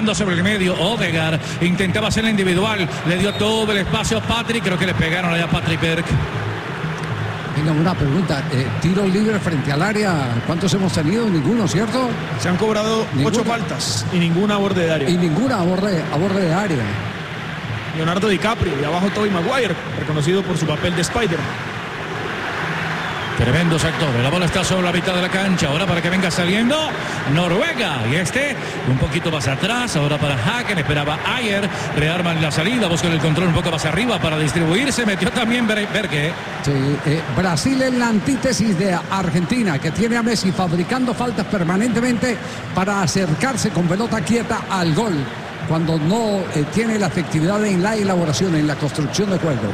buscando sobre el medio. Odegaard intentaba hacerla individual, le dio todo el espacio a Patrick, creo que le pegaron allá a Patrick Berg. Venga, una pregunta, tiro libre frente al área, ¿cuántos hemos tenido? Ninguno, ¿cierto? Se han cobrado 8 faltas y ninguna a borde de área. Y ninguna a borde de área. Leonardo DiCaprio y abajo Tobey Maguire, reconocido por su papel de Spider-Man. Tremendo sector, la bola está sobre la mitad de la cancha, ahora para que venga saliendo Noruega, y un poquito más atrás, ahora para Hagen, esperaba Ayer, rearman la salida, buscan el control un poco más arriba para distribuirse, metió también Berge. Sí, Brasil es la antítesis de Argentina, que tiene a Messi fabricando faltas permanentemente para acercarse con pelota quieta al gol, cuando no tiene la efectividad en la elaboración, en la construcción de juego.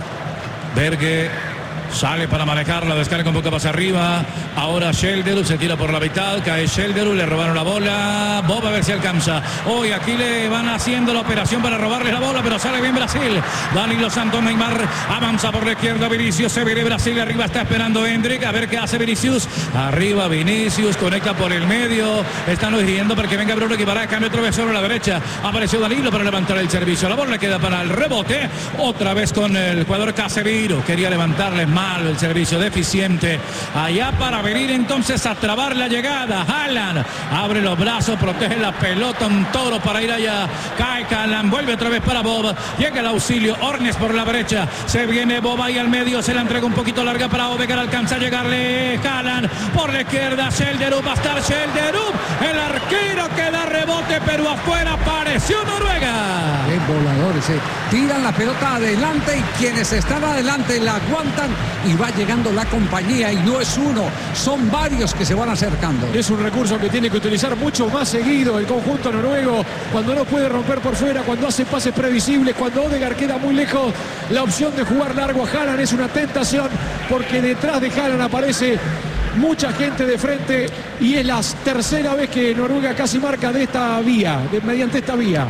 Berge sale para manejarla, descarga un poco más arriba. Ahora Schelderup se tira por la mitad, cae Schelderup, le robaron la bola. Bob a ver si alcanza. Hoy aquí le van haciendo la operación para robarle la bola, pero sale bien Brasil. Danilo Santos, Neymar avanza por la izquierda, Vinicius, se viene Brasil, arriba está esperando Hendrik, a ver qué hace Vinicius. Arriba Vinicius, conecta por el medio. Están hiriendo para que venga Bruno Guimarães, cambia otra vez sobre la derecha. Apareció Danilo para levantar el servicio. La bola queda para el rebote. Otra vez con el jugador Casemiro. Quería levantarle mal el servicio, deficiente. Allá para venir entonces a trabar la llegada. Haaland abre los brazos, protege la pelota, un toro para ir allá. Cae Haaland, vuelve otra vez para Bob. Llega el auxilio, Ornes por la derecha. Se viene Bob ahí al medio, se la entrega un poquito larga para Odegaard. Alcanza a llegarle Haaland por la izquierda. Schelderup, va a estar Schelderup. El arquero que da rebote, pero afuera apareció Noruega. Qué voladores, tiran la pelota adelante y quienes están adelante la aguantan y va llegando la compañía, y no es uno, son varios que se van acercando. Es un recurso que tiene que utilizar mucho más seguido el conjunto noruego, cuando no puede romper por fuera, cuando hace pases previsibles, cuando Odegaard queda muy lejos. La opción de jugar largo a Haaland es una tentación, porque detrás de Haaland aparece mucha gente de frente, y es la tercera vez que Noruega casi marca de esta vía, mediante esta vía.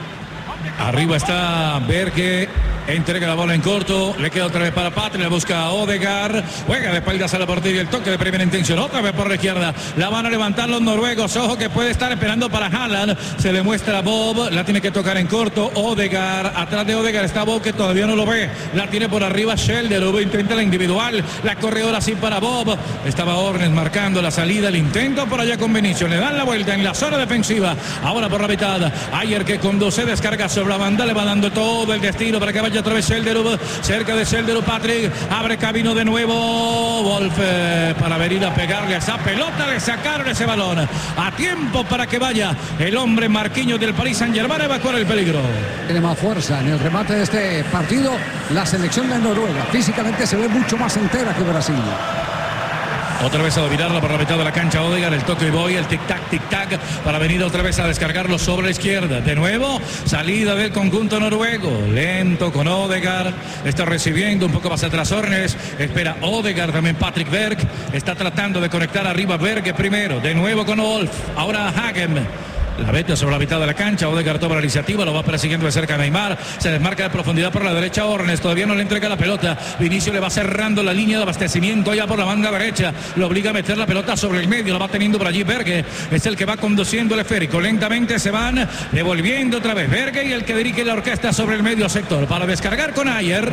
Arriba está Berge, entrega la bola en corto, le queda otra vez para Patrick, le busca a Odegaard, juega de espaldas a la portería, el toque de primera intención, otra vez por la izquierda, la van a levantar los noruegos, ojo que puede estar esperando para Haaland, se le muestra a Bob, la tiene que tocar en corto, Odegaard, atrás de Odegaard está Bob que todavía no lo ve, la tiene por arriba Schelderup, intenta la individual, la corredora así para Bob, estaba Ornes marcando la salida, el intento por allá con Vinicius, le dan la vuelta en la zona defensiva, ahora por la mitad, Ayer que conduce, descarga sobre la banda, le va dando todo el destino para que vaya otra vez Schelderup, cerca de Schelderup, Patrick, abre camino de nuevo, Wolf para venir a pegarle a esa pelota, le sacaron ese balón, a tiempo para que vaya el hombre Marquinhos del Paris Saint-Germain a evacuar el peligro. Tiene más fuerza en el remate de este partido la selección de Noruega, físicamente se ve mucho más entera que Brasil. Otra vez a dominarla por la mitad de la cancha Odegaard, el toque y voy, el tic-tac para venir otra vez a descargarlo sobre la izquierda. De nuevo, salida del conjunto noruego, lento con Odegaard, está recibiendo un poco más atrás Ornes, espera Odegaard, también Patrick Berg, está tratando de conectar arriba Berg primero, de nuevo con Wolf, ahora Hagen. La mete sobre la mitad de la cancha, Odegaard toma la iniciativa, lo va persiguiendo de cerca Neymar, se desmarca de profundidad por la derecha Ornes, todavía no le entrega la pelota, Vinicius le va cerrando la línea de abastecimiento allá por la banda derecha, lo obliga a meter la pelota sobre el medio, lo va teniendo por allí Berge, es el que va conduciendo el esférico, lentamente se van devolviendo otra vez Berge y el que dirige la orquesta sobre el medio sector, para descargar con Ayer,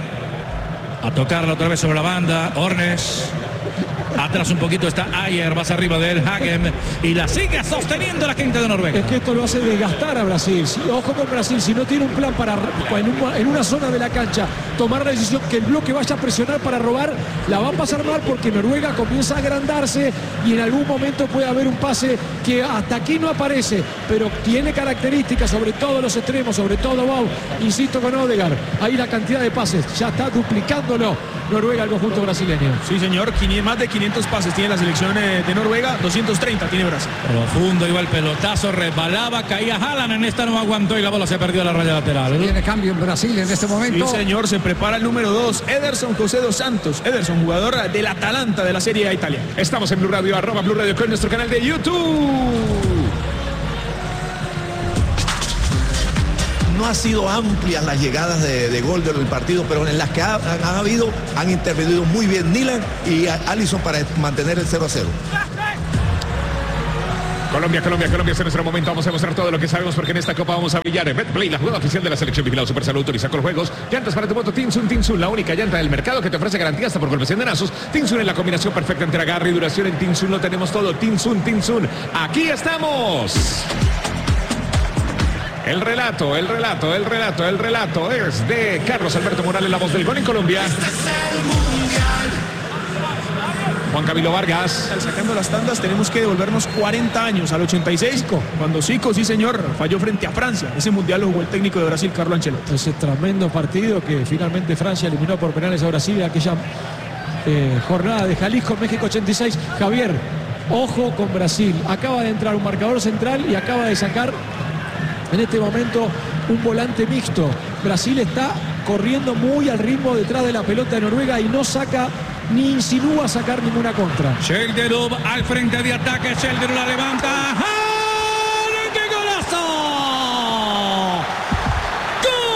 a tocarla otra vez sobre la banda, Ornes. Atrás un poquito está Ayer, más arriba de él Hagen y la sigue sosteniendo la gente de Noruega. Es que esto lo hace desgastar a Brasil. Ojo con Brasil, si no tiene un plan para en una zona de la cancha tomar la decisión que el bloque vaya a presionar para robar, la va a pasar mal, porque Noruega comienza a agrandarse y en algún momento puede haber un pase que hasta aquí no aparece, pero tiene características, sobre todo los extremos, sobre todo Bob, insisto con Odegaard, ahí la cantidad de pases, ya está duplicándolo Noruega al conjunto brasileño. Sí señor, más de 500 pases tiene la selección de Noruega, 230 tiene Brasil. Profundo iba el pelotazo, resbalaba, caía Haaland, en esta no aguantó y la bola se perdió a la raya lateral. Tiene cambio en Brasil en este momento. Sí señor, se prepara el número 2, Ederson José dos Santos. Ederson, jugador del Atalanta de la Serie A Italia. Estamos en Blue Radio, @Blue Radio con nuestro canal de YouTube. No ha sido amplias las llegadas de gol del partido, pero en las que han habido, han intervenido muy bien Nyland y Alisson para mantener el 0-0. Colombia es en nuestro momento. Vamos a mostrar todo lo que sabemos porque en esta copa vamos a brillar. En Betplay, la jugada oficial de la selección vigilado Supersalud, autoriza con los juegos. Llantas para tu moto Tinsun, la única llanta del mercado que te ofrece garantía hasta por golpes de nazos. Tinsun es la combinación perfecta entre agarre y duración. En Tinsun lo tenemos todo. Tinsun. Aquí estamos. El relato es de Carlos Alberto Morales, la voz del gol en Colombia. Juan Camilo Vargas. Sacando las tandas tenemos que devolvernos 40 años al 86, cuando Zico, sí señor, falló frente a Francia. Ese mundial lo jugó el técnico de Brasil, Carlo Ancelotti. Ese tremendo partido que finalmente Francia eliminó por penales a Brasil, aquella jornada de Jalisco, México 86. Javier, ojo con Brasil. Acaba de entrar un marcador central y acaba de sacar en este momento un volante mixto. Brasil está corriendo muy al ritmo detrás de la pelota de Noruega y no saca ni insinúa sacar ninguna contra. Schelderup al frente de ataque. Schelderup la levanta.